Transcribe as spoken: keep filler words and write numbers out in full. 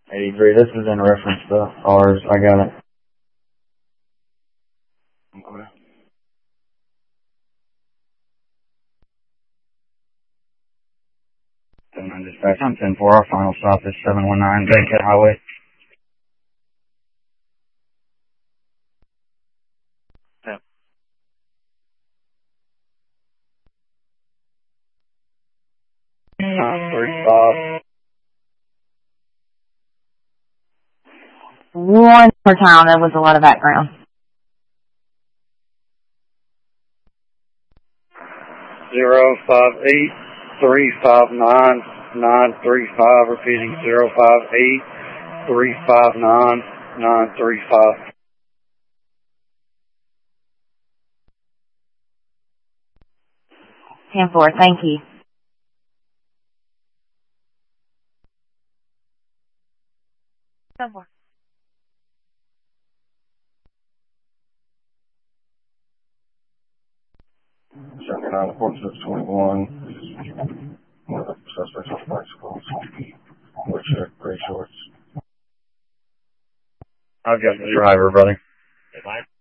eighty-three, this is in reference to ours. I got it. Okay. seven nine dispatch, I'm ten four. Our final stop is seven one nine Bankhead Highway. Yep. nine three five. One more time, there was a lot of background. Zero five eight three five nine nine three five. Repeating zero five eight three five nine nine three five. ten four, thank you. ten four. Second nine four six twenty one. One of the suspects on bicycles. Which are gray shorts. I've got the driver, brother.